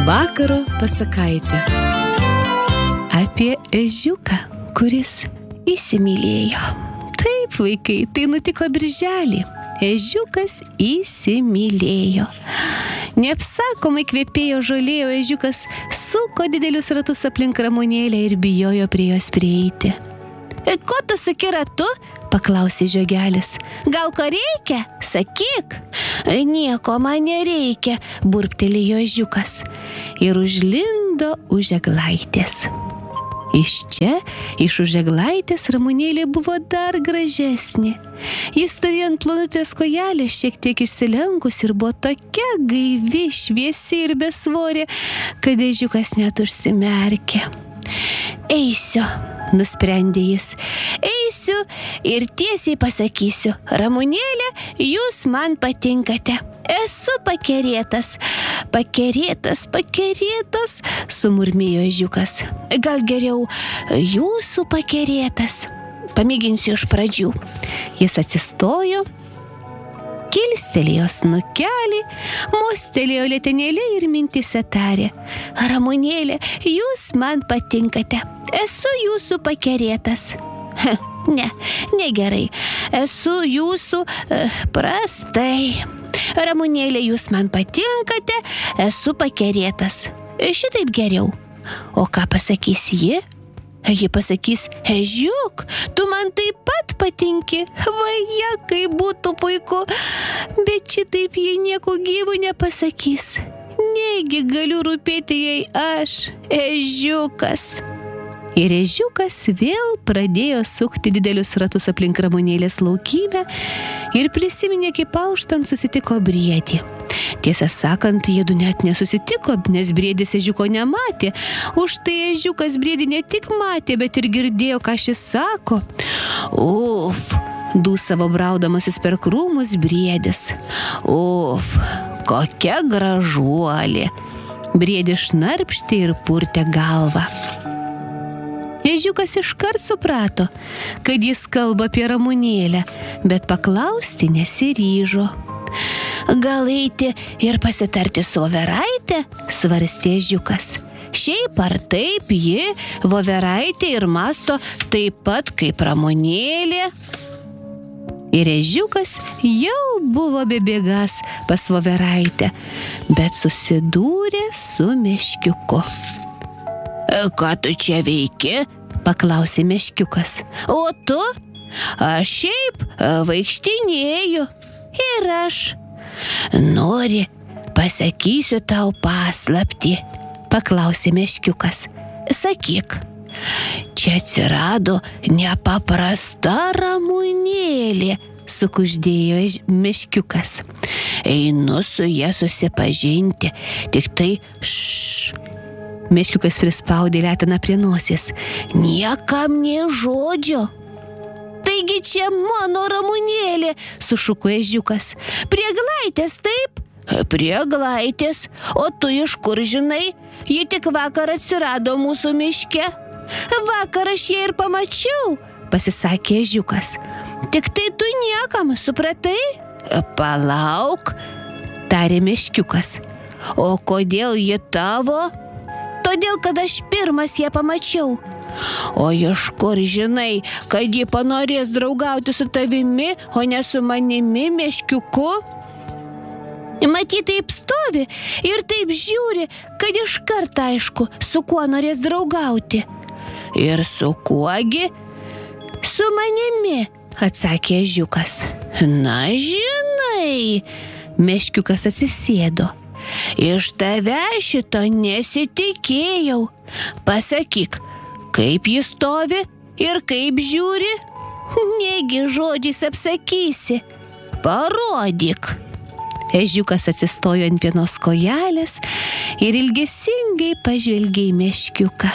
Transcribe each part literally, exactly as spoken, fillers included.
Vakaro pasakaitė. Apie ežiuką, kuris įsimylėjo. Taip, vaikai, tai nutiko birželį. Ežiukas įsimylėjo. Neapsakomai kvepėjo žolė, o ežiukas suko didelius ratus aplink Ramunėlę ir bijojo prie jos prieiti. Ko tu suki ratu? Paklausė žiogelis. Gal ko reikia? Sakyk. Nieko man nereikia, burbtelėjo ežiukas ir užlindo už eglaitės. Iš čia, iš už eglaitės, Ramunėlė buvo dar gražesnė. Jis stovėjo ant plonutės kojelės, šiek tiek išsilenkus ir buvo tokia gaivi, šviesi ir besvorė, kad ežiukas net užsimerkė. Eisiu, nusprendė jis. Eisiu ir tiesiai pasakysiu. Ramunėlė, jūs man patinkate. Esu pakerėtas. Pakerėtas, pakerėtas, sumurmėjo ežiukas. Gal geriau jūsų pakerėtas. Pamėginsiu iš pradžių. Jis atsistojo, kilstelėjo snukelį, mostelėjo letenėlė ir mintyse tarė. Ramunėlė, jūs man patinkate. Esu jūsų pakerėtas. Ne, negerai. Esu jūsų uh, prastai. Ramunėlė, jūs man patinkate, esu pakerėtas. Šitaip geriau. O ką pasakys ji? Ji pasakys, ežiuk, tu man taip pat patinki. Vaja, kaip būtų puiku. Bet šitaip ji nieko gyvo nepasakys. Negi galiu rūpėti jai aš, ežiukas. Ir ežiukas vėl pradėjo sukti didelius ratus aplink Ramunėlės laukymę ir prisiminė, kaip auštant susitiko briedį. Tiesą sakant, jiedu net nesusitiko, nes briedis ežiuko nematė. Už tai ežiukas briedį ne tik matė, bet ir girdėjo, ką šis sako. Uf, dūsavo braudamasis per krūmus briedis. Uf, kokia gražuolė. Briedis šnarpštė ir purtė galvą. Ežiukas iškart suprato, kad jis kalba apie Ramunėlę, bet paklausti nesiryžo. Gal eiti ir pasitarti su voveraite, svarstė ežiukas. Šiaip ar taip ji, voveraitė, ir mąsto taip pat kaip Ramunėlė. Ir ežiukas jau buvo bebėgąs pas voveraitę, bet susidūrė su meškiuku. Ką tu čia veiki? Paklausė meškiukas. O tu? Aš šiaip vaikštinėju. Ir aš. Nori, pasakysiu tau paslaptį, paklausė meškiukas. Sakyk. Čia atsirado nepaprasta Ramunėlė, sukuždėjo meškiukas. Einu su ja susipažinti, tik tai šš. Meškiukas prispaudė leteną prie nosies. Niekam nė žodžio. Taigi čia mano Ramunėlė, sušuko ežiukas. Prie eglaitės, taip? Prie eglaitės. O tu iš kur žinai? Ji tik vakar atsirado mūsų miške. Vakar aš ją ir pamačiau, pasisakė ežiukas. Tik tai tu niekam, supratai? Palauk, tarė meškiukas. O kodėl ji tavo? Todėl, kad aš pirmas ją pamačiau. O iš kur žinai, kad ji panorės draugauti su tavimi, o ne su manimi, meškiuku? Matyt, taip stovi ir taip žiūri, kad iškart aišku, su kuo norės draugauti. Ir su kuogi? Su manimi, atsakė ežiukas. Na, žinai, meškiukas atsisėdo. Iš tave šito nesitikėjau. Pasakyk, kaip jis stovi ir kaip žiūri? Negi žodžiais apsakysi. Parodyk. Ežiukas atsistojo ant vienos kojelės ir ilgesingai pažvelgė į meškiuką.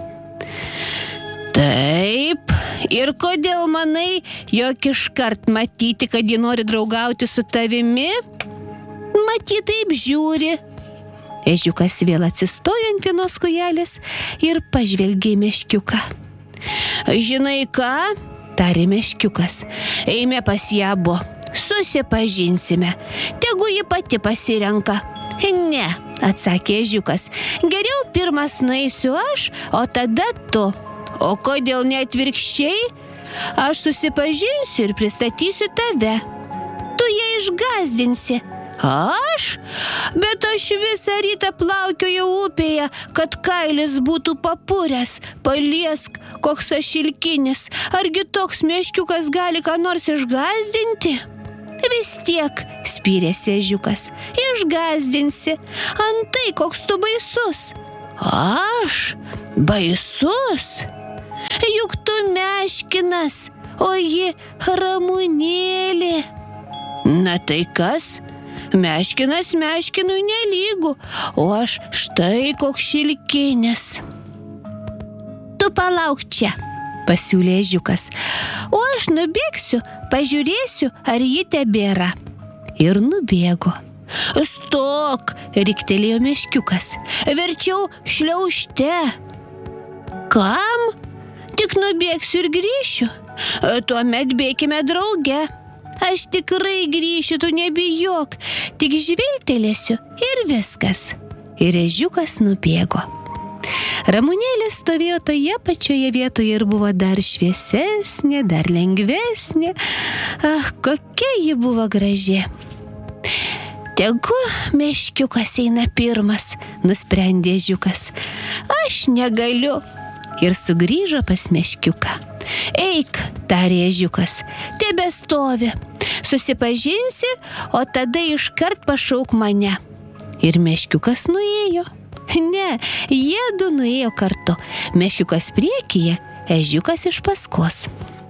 Taip, ir kodėl manai, jog iškart matyti, kad ji nori draugauti su tavimi? Matyt, taip žiūri. Ežiukas vėl atsistojo ant vienos kojelės ir pažvelgė į meškiuką. Žinai ką? Tarė meškiukas. Eime pas ją abu. Susipažinsime. Tegu ji pati pasirenka. Ne, atsakė ežiukas. Geriau pirmas nueisiu aš, o tada tu. O kodėl ne atvirkščiai? Aš susipažinsiu ir pristatysiu tave. Tu ją išgąsdinsi. Aš? Bet aš visą rytą plaukioju upėje, kad kailis būtų papuręs. Paliesk, koks aš šilkinis. Argi toks meškiukas gali ką nors išgąsdinti? Vis tiek, spyrėsi ežiukas, išgąsdinsi. Antai, koks tu baisus. Aš? Baisus? Juk tu meškinas, o ji Ramunėlė. Na tai kas? Meškinas meškinui nelygu, o aš štai koks šilkinis. Tu palauk čia, pasiūlė ežiukas, o aš nubėgsiu, pažiūrėsiu, ar ji tebėra. Ir nubėgo. Stok, riktelėjo meškiukas, verčiau šliaužte. Kam? Tik nubėgsiu ir grįšiu. Tuomet bėkime drauge. Aš tikrai grįšiu, tu nebijok, tik žvilgtelėsiu ir viskas. Ir ežiukas nubėgo. Ramunėlė stovėjo toje pačioje vietoje ir buvo dar šviesesnė, dar lengvesnė. Ach, kokia ji buvo graži. Tegu meškiukas eina pirmas, nusprendė ežiukas. Aš negaliu. Ir sugrįžo pas meškiuką. Eik, tarė ežiukas, tebestovi. Susipažinsi, o tada iškart pašauk mane. Ir meškiukas nuėjo. Ne, jie du nuėjo kartu. Meškiukas priekyje, ežiukas iš paskos.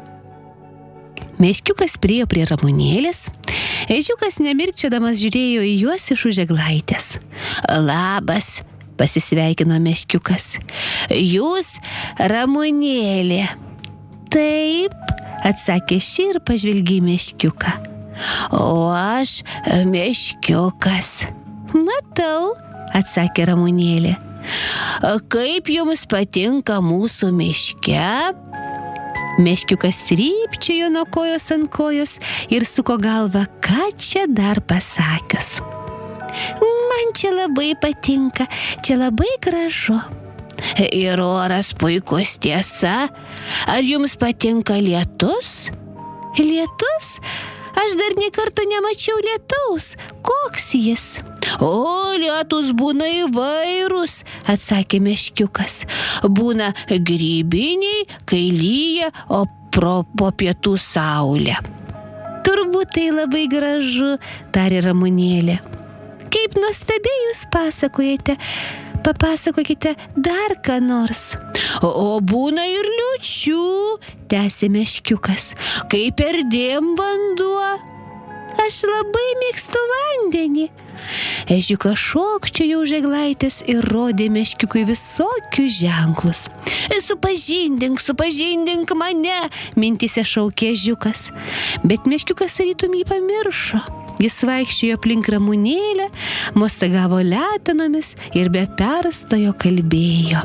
Meškiukas priėjo prie Ramunėlės. Ežiukas nemirkčiodamas žiūrėjo į juos iš už eglaitės. Labas, pasisveikino meškiukas. Jūs Ramunėlė. Taip, atsakė ši ir pažvelgė į meškiuką. O aš meškiukas. Matau, atsakė Ramunėlė. Kaip jums patinka mūsų miške? Meškiukas trypčiojo nuo kojos ant kojos ir suko galvą, ką čia dar pasakius. Man čia labai patinka, čia labai gražu. Ir oras puikus, tiesa. Ar jums patinka lietus? Lietus? Aš dar nė karto nemačiau lietaus. Koks jis? O, lietus būna įvairūs, atsakė meškiukas. Būna grybiniai, kai lyja, o pro po pietų saulė. Turbūt tai labai gražu, tarė Ramunėlė. Kaip nuostabiai jūs pasakojate. Papasakokite dar ką nors. O, o būna ir liūčių, tęsė meškiukas, kai perdėm vanduo. Aš labai mėgstu vandenį. Ežiukas šokčiojo už eglaitės ir rodė meškiukui visokius ženklus. Supažindink, supažindink mane, mintyse šaukė ežiukas. Bet meškiukas tarytum jį pamiršo. Jis vaikščiojo aplink Ramunėlę, mostagavo letenomis ir be perstojo kalbėjo.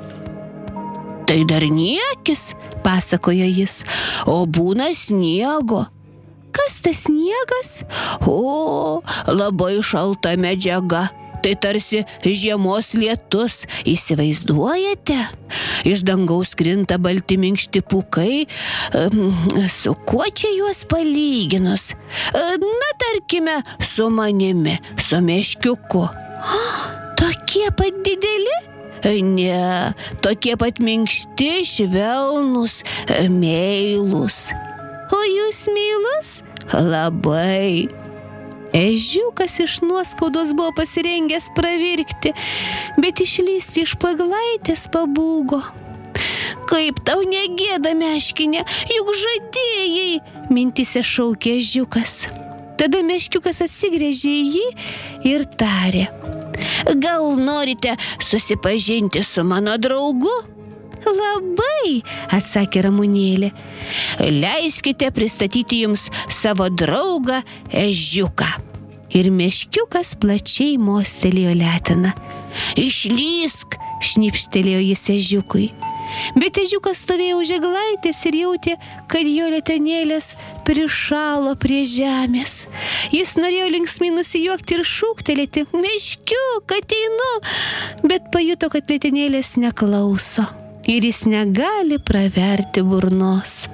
Tai dar niekis, pasakojo jis, o būna sniego. Kas tas sniegas? O, labai šalta medžiaga. Tai tarsi žiemos lietus, įsivaizduojate? Iš dangaus krinta balti minkšti pūkai. Su kuo čia juos palyginus? Na, tarkime, su manimi, su meškiuku. Tokie pat dideli? Ne, tokie pat minkšti, švelnūs, meilūs. O jūs meilus? Labai. Ežiukas iš nuoskaudos buvo pasirengęs pravirkti, bet išlysti iš paglaitės pabūgo. Kaip tau negėda, meškinė, juk žadėjai, mintyse šaukė ežiukas. Tada meškiukas atsigręžė į jį ir tarė. Gal norite susipažinti su mano draugu? Labai, atsakė Ramunėlė. Leiskite pristatyti jums savo draugą ežiuką. Ir meškiukas plačiai mostelėjo leteną. Išlysk, šnipštelėjo jis ežiukui. Bet ežiukas stovėjo už eglaitės ir jautė, kad jo letenėlės prišalo prie žemės. Jis norėjo linksmai nusijuokti ir šūktelėti: "Meškiuk, ateinu!" Bet pajuto, kad letenėlės neklauso ir jis negali praverti burnos.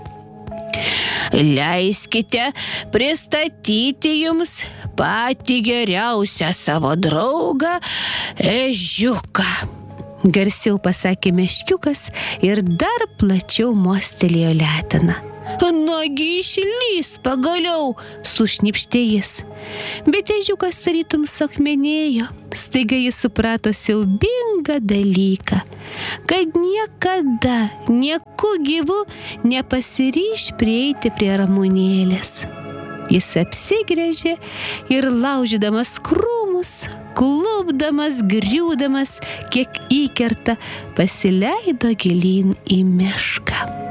"Leiskite pristatyti jums patį geriausią savo draugą ežiuką," garsiau pasakė meškiukas ir dar plačiau mostelėjo letena. "Nagi išlys pagaliau," sušnipštė jis. Bet ežiukas tarytum suakmenėjo. Staiga jis suprato siaubingą dalyką, kad niekada nieku gyvu nepasiryš prieiti prie ramunėlės. Jis apsigręžė ir laužydamas krūmus, klupdamas, griūdamas, kiek įkerta, pasileido gilyn į mišką.